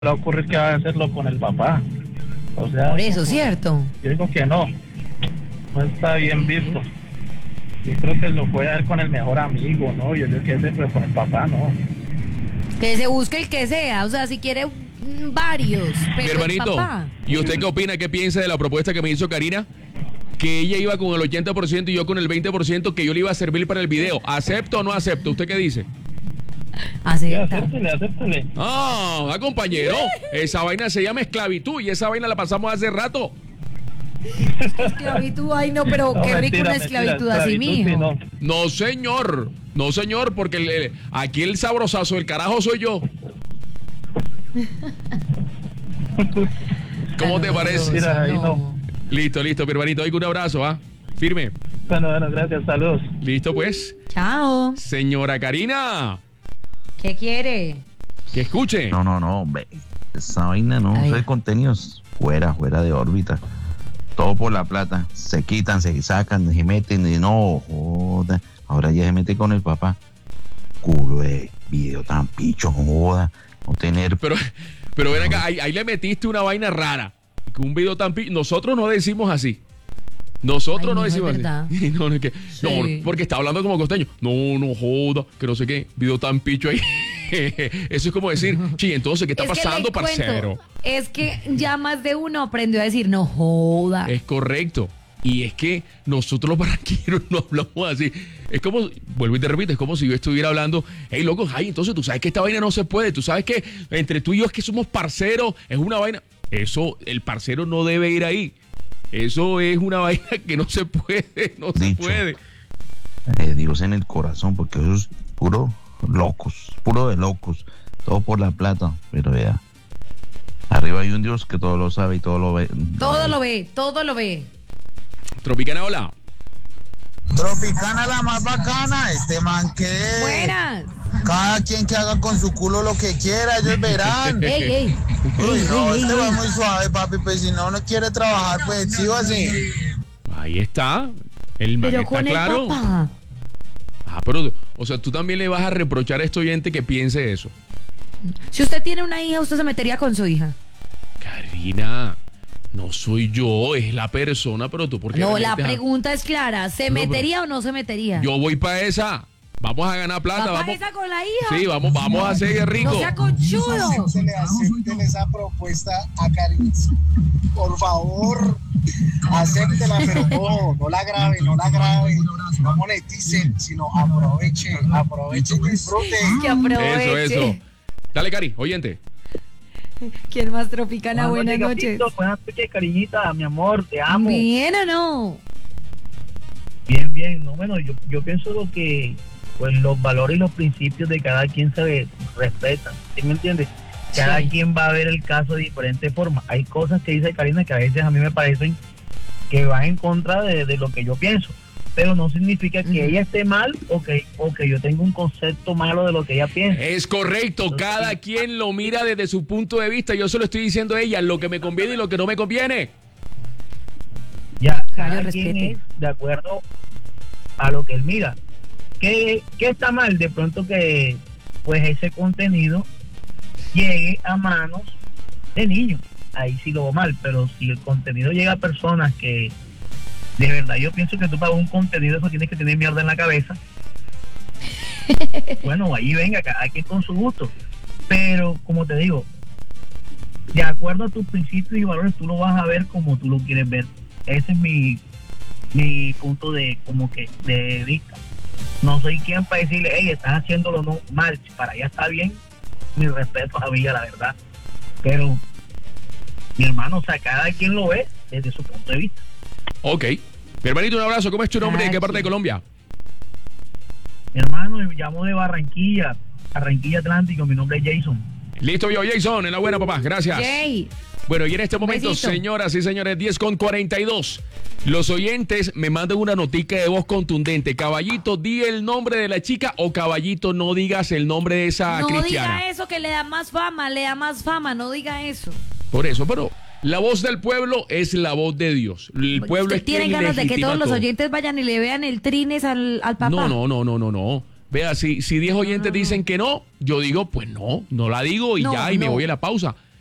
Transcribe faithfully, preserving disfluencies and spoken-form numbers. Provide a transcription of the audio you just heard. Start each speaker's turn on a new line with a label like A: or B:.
A: le va a ocurrir que va a hacerlo con el papá. O sea,
B: Por eso, ¿cierto?
A: yo digo que no, no está bien visto. Yo creo que lo puede dar con el mejor amigo, ¿no? Yo digo que ese, pero con el papá, no.
B: Que se busque el que sea, o sea, si quiere mm, varios,
C: Mi
B: pero el
C: hermanito,
B: papá.
C: ¿y usted qué opina, qué piensa de la propuesta que me hizo Karina? Que ella iba con el ochenta por ciento y yo con el veinte por ciento, que yo le iba a servir para el video. ¿Acepto o no acepto? ¿Usted qué dice?
A: Sí,
B: Acepta.
A: acéptele, acéptele.
C: Ah, ah, compañero, esa vaina se llama esclavitud y esa vaina la pasamos hace rato.
B: Esclavitud, ay no, pero
A: No,
B: qué rico
A: mentira,
B: una
A: mentira,
B: esclavitud así,
A: esclavitud, sí,
B: mijo.
A: no.
C: No, señor, no, señor, porque el- el- aquí el sabrosazo del carajo soy yo. ¿Cómo te parece?
A: Mira, ahí no.
C: Listo, listo, mi hermanito, oiga, un abrazo, ¿ah? Firme.
A: Bueno, bueno, gracias, saludos.
C: Listo, pues.
B: Chao.
C: Señora Karina,
B: ¿Qué quiere?
C: que escuche.
D: No, no, no, ve, esa vaina no,
B: Ay.
D: eso de contenidos fuera, fuera de órbita. Todo por la plata. Se quitan, se sacan, se meten y no, joda. Ahora ya se mete con el papá. Culo de video tan picho, joda. No tener.
C: Pero, pero ven acá, ahí, ahí le metiste una vaina rara. Que un video tan pi- Nosotros no decimos así. Nosotros
B: Ay,
C: no
B: mijo, es
C: decimos
B: verdad.
C: así. No, no, es que,
B: Sí.
C: no, porque está hablando como costeño. No, no joda, que no sé qué. Video tan picho ahí. Eso es como decir, chi, entonces, ¿qué está
B: Es que
C: pasando,
B: le cuento,
C: parcero?
B: Es que ya más de uno aprendió a decir no joda.
C: Es correcto. Y es que nosotros los barranquilleros no hablamos así. Es como, vuelvo y te repito, es como si yo estuviera hablando, hey, loco, ay, entonces tú sabes que esta vaina no se puede. Tú sabes que entre tú y yo es que somos parceros, es una vaina. Eso, el parcero no debe ir ahí. Eso es una vaina que no se puede, no se
D: Dicho.
C: puede.
D: eh, Dios en el corazón, porque eso es puro locos, puro de locos. Todo por la plata, pero vea. Arriba hay un Dios que todo lo sabe y todo lo ve.
B: Todo lo ve, todo lo ve.
C: Tropicana, hola.
E: Tropicana la más bacana, este man que
B: Buenas.
E: cada quien que haga con su culo lo que quiera, ellos verán.
B: Ey, ey.
E: Uy,
B: Ey,
E: no,
B: ey,
E: este
B: ey,
E: va
B: ey.
E: muy suave, papi, pues si no, no quiere trabajar, pues sigo así.
C: Ahí está. El man
B: Pero
C: está
B: con
C: claro.
B: el papá.
C: Ah, pero, o sea, tú también le vas a reprochar a este oyente que piense eso.
B: Si usted tiene una hija, usted se metería con su hija.
C: Karina, no soy yo, es la persona, pero tú, ¿por qué
B: No,
C: me
B: la
C: metes a-
B: pregunta es clara. ¿Se
C: No, pero-
B: metería o no se metería?
C: Yo voy para esa. Vamos a ganar plata.
B: ¿Papá
C: Vamos.
B: esa con la hija?
C: Sí, vamos, vamos a ser rico.
B: No sea conchudo.
E: Acéptele, acéptele esa propuesta a Karin. Por favor, acéptela, pero no, no la grabe, no la grabe, no moneticen, sino aproveche, aproveche y disfrute.
B: Que aproveche.
C: Eso, eso. Dale, Cari, oyente.
B: ¿Quién más tropicana? Buenas noches.
A: Buenas noches, cariñita, mi amor, te amo.
B: ¿Bien o no?
A: Bien, bien. No, bueno, yo, yo pienso lo que, pues los valores y los principios de cada quien se respetan. ¿Sí me entiendes? Cada
B: Sí.
A: quien va a ver el caso de diferente forma. Hay cosas que dice Karina que a veces a mí me parecen que van en contra de, de lo que yo pienso. Pero no significa que
B: Ujú.
A: ella esté mal o que, o que yo tenga un concepto malo de lo que ella piensa.
C: Es correcto, cada quien lo mira desde su punto de vista. Yo se lo estoy diciendo a ella, lo que me conviene y lo que no me conviene.
A: Ya,
B: Claro,
A: cada quien
B: respete.
A: es de acuerdo a lo que él mira. ¿Qué, qué está mal? De pronto que pues ese contenido llegue a manos de niños. Ahí sí lo veo mal, pero si el contenido llega a personas que de verdad yo pienso que tú para un contenido eso tienes que tener mierda en la cabeza. Bueno, ahí venga, cada quien con su gusto. Pero como te digo, de acuerdo a tus principios y valores, tú lo vas a ver como tú lo quieres ver. Ese es mi, mi punto de como que de vista. No soy quien para decirle, hey, estás haciéndolo no mal, si para allá está bien, mi respeto a Villa, la verdad. Pero, mi hermano, o sea, cada quien lo ve desde su punto de vista.
C: Ok. Mi hermanito, un abrazo. ¿Cómo es tu nombre? ¿De qué parte de Colombia?
A: Mi hermano, me llamo de Barranquilla, Barranquilla Atlántico, mi nombre es Jason.
C: Listo, yo, Jason. Enhorabuena, papá. Gracias.
B: Jay.
C: Bueno, y en este
B: Un
C: momento,
B: besito.
C: señoras y señores, diez con cuarenta y dos. Los oyentes me mandan una notica de voz contundente. Caballito, di el nombre de la chica o caballito, no digas el nombre de esa
B: No
C: cristiana.
B: diga eso, que le da más fama, le da más fama, no diga eso.
C: Por eso, pero la voz del pueblo es la voz de Dios. El pueblo
B: ¿Usted
C: es
B: tiene
C: quien
B: ganas de que
C: legitima
B: todos los
C: todo.
B: oyentes vayan y le vean el trines al, al papá?
C: No, no, no, no, no, no. Vea, si si diez oyentes dicen que no, yo digo, pues no, no la digo y
B: No,
C: ya, y me
B: no.
C: voy a la pausa.